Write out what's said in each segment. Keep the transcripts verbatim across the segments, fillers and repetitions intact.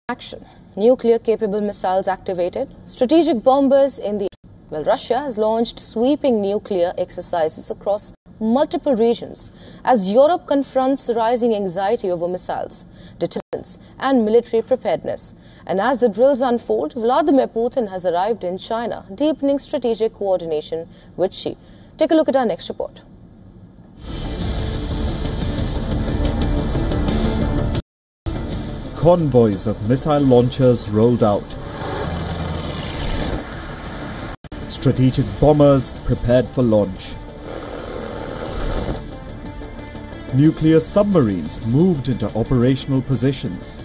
Action. Nuclear-capable missiles activated. Strategic bombers in the... Well, Russia has launched sweeping nuclear exercises across multiple regions as Europe confronts rising anxiety over missiles, deterrence and military preparedness. And as the drills unfold, Vladimir Putin has arrived in China, deepening strategic coordination with Xi. Take a look at our next report. Convoys of missile launchers rolled out. Strategic bombers prepared for launch. Nuclear submarines moved into operational positions.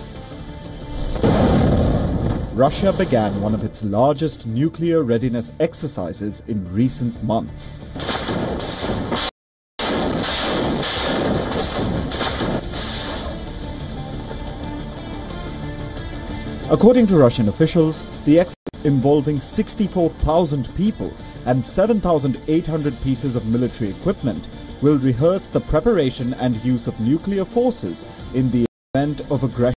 Russia began one of its largest nuclear readiness exercises in recent months. According to Russian officials, the exercise involving sixty-four thousand people and seven thousand eight hundred pieces of military equipment will rehearse the preparation and use of nuclear forces in the event of aggression.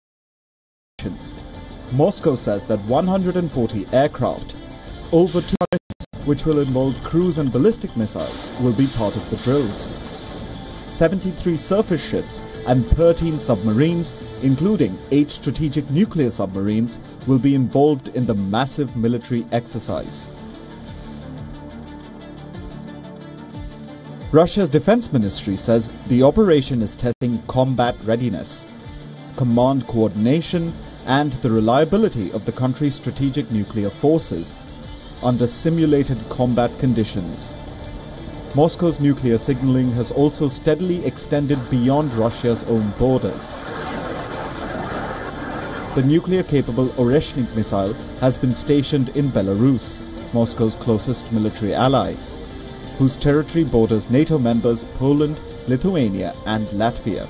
Moscow says that one hundred forty aircraft, over two hundred, which will involve cruise and ballistic missiles, will be part of the drills. seventy-three surface ships and thirteen submarines, including eight strategic nuclear submarines, will be involved in the massive military exercise. Russia's defense ministry says the operation is testing combat readiness, command coordination, and the reliability of the country's strategic nuclear forces under simulated combat conditions. Moscow's nuclear signaling has also steadily extended beyond Russia's own borders. The nuclear-capable Oreshnik missile has been stationed in Belarus, Moscow's closest military ally, whose territory borders NATO members Poland, Lithuania and Latvia.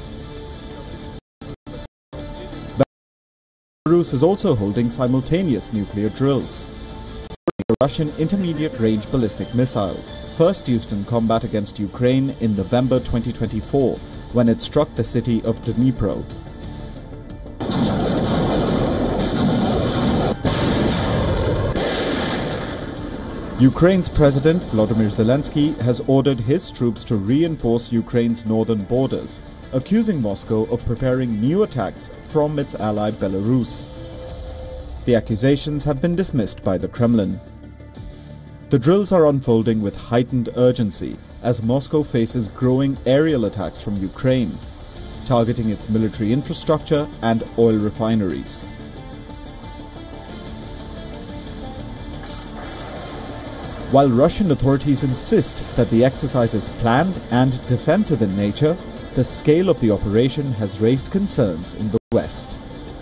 Belarus is also holding simultaneous nuclear drills. The Russian intermediate-range ballistic missile, first used in combat against Ukraine in November twenty twenty-four, when it struck the city of Dnipro. Ukraine's President Volodymyr Zelensky has ordered his troops to reinforce Ukraine's northern borders, accusing Moscow of preparing new attacks from its ally Belarus. The accusations have been dismissed by the Kremlin. The drills are unfolding with heightened urgency as Moscow faces growing aerial attacks from Ukraine, targeting its military infrastructure and oil refineries. While Russian authorities insist that the exercise is planned and defensive in nature, the scale of the operation has raised concerns in the West.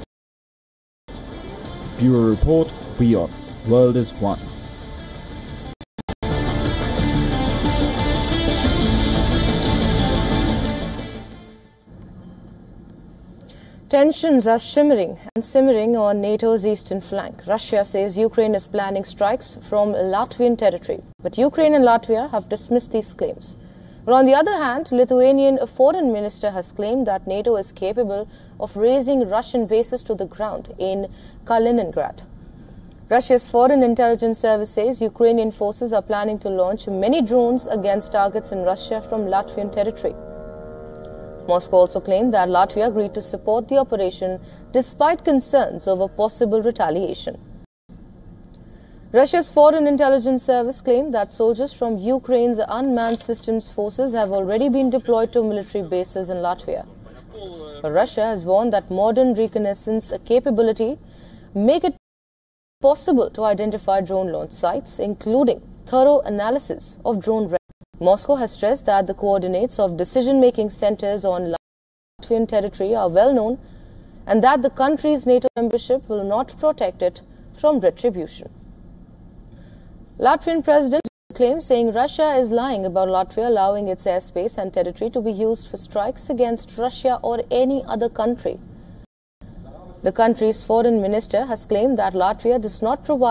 Bureau Report, WION, World is One. Tensions are shimmering and simmering on NATO's eastern flank. Russia says Ukraine is planning strikes from Latvian territory, but Ukraine and Latvia have dismissed these claims. But on the other hand, Lithuanian foreign minister has claimed that NATO is capable of razing Russian bases to the ground in Kaliningrad. Russia's foreign intelligence service says Ukrainian forces are planning to launch many drones against targets in Russia from Latvian territory. Moscow also claimed that Latvia agreed to support the operation despite concerns over possible retaliation. Russia's foreign intelligence service claimed that soldiers from Ukraine's unmanned systems forces have already been deployed to military bases in Latvia. But Russia has warned that modern reconnaissance capability make it possible to identify drone launch sites, including thorough analysis of drone records. Moscow has stressed that the coordinates of decision-making centers on Latvian territory are well known and that the country's NATO membership will not protect it from retribution. Latvian President claims saying Russia is lying about Latvia allowing its airspace and territory to be used for strikes against Russia or any other country. The country's foreign minister has claimed that Latvia does not provide